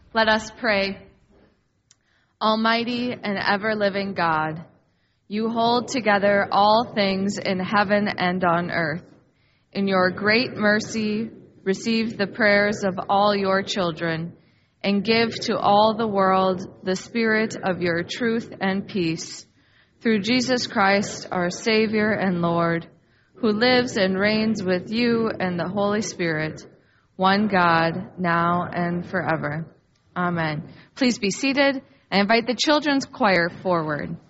Let us pray. Almighty and ever-living God, you hold together all things in heaven and on earth. In your great mercy, receive the prayers of all your children and give to all the world the spirit of your truth and peace. Through Jesus Christ, our Savior and Lord, who lives and reigns with you and the Holy Spirit, one God, now and forever. Amen. Please be seated. I invite the children's choir forward.